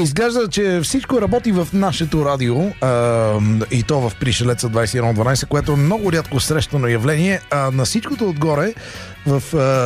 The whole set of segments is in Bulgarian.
Изглежда, че всичко работи в нашето радио и то в Пришелеца 2112, което е много рядко срещано явление. На всичкото отгоре в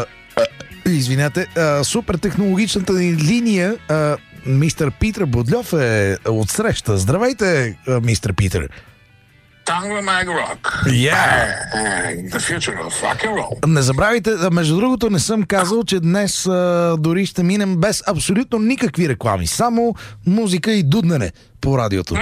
супер технологичната ни линия мистер Питър Будлев е отсреща. Здравейте, мистер Питър. Tangler Mag Rock. The future of rock and roll. Не забравяйте, между другото не съм казал, че днес дори ще минем без абсолютно никакви реклами. Само музика и дуднене по радиото.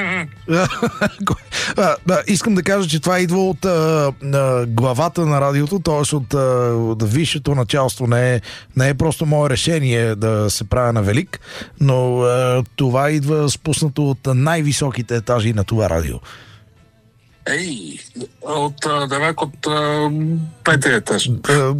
Искам да кажа, че това идва от главата на радиото, т.е. от висшето началство. Не е просто мое решение да се правя на велик, но това идва спуснато от най-високите етажи на това радио. От петия етаж.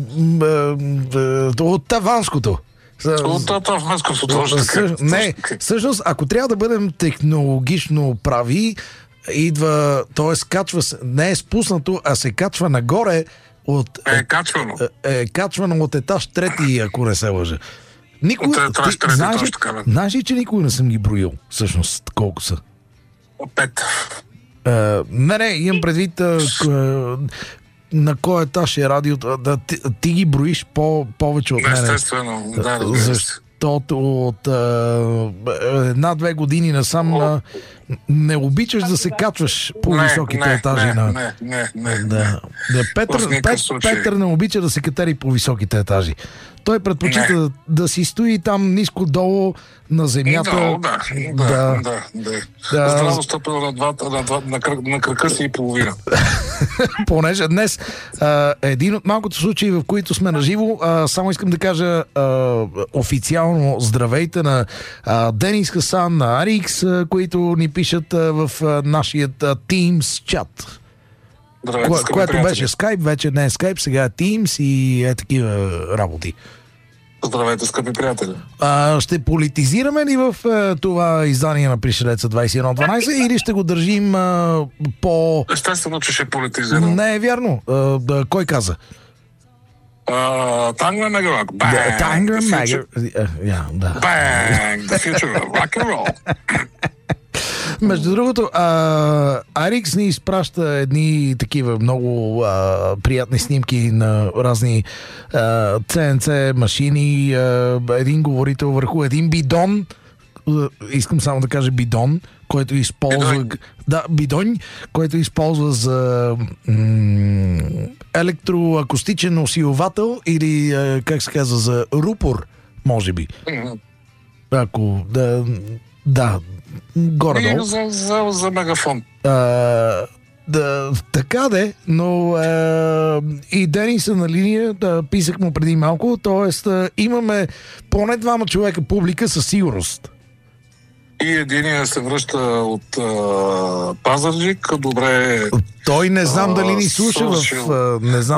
От таванското. От таванското. Не, всъщност, ако трябва да бъдем технологично прави, идва, т.е. качва се, не е спуснато, а се качва нагоре от... качвано. Качвано от етаж трети, ако не се лъжа. Знаеш ли, че никога не съм ги броил, всъщност, колко са? 5. Не, имам предвид на кой етаж е радиото. Ти ги броиш повече от мен. Естествено, да. Защото от 1-2 години насам не обичаш да се качваш по високите етажи. Петър не обича да се катери по високите етажи. Той предпочита да си стои там ниско долу на земята. Здраво стъпил на крака си и половина. Понеже днес един от малкото случаи, в които сме наживо, само искам да кажа официално здравейте на Денис Хасан, на Арикс, които ни пишат в нашия Teams чат. Което беше Skype, вече не е Skype, сега е Teams и е такива работи. Здравейте, скъпи приятели. Ще политизираме ли в това издание на Пришелеца 2112 или ще го държим по... Естествено, че ще политизираме. Не е вярно. Кой каза? Tangler Mag Rock. Tangler Mag... Bang! The future of rock and roll. Между другото, Арикс ни изпраща едни такива много приятни снимки на разни CNC машини, един говорител върху един бидон, искам само да кажа бидон, който използва... бидон, който използва за електроакустичен усилвател или, как се казва, за рупор, може би. Ако... горе-долу. За мегафон. Така де, но и Денис на линия, писах му преди малко, т.е. имаме поне 2 човека публика със сигурност. И единия се връща от Пазарджик. Добре. Той не знам дали ни слуша не знам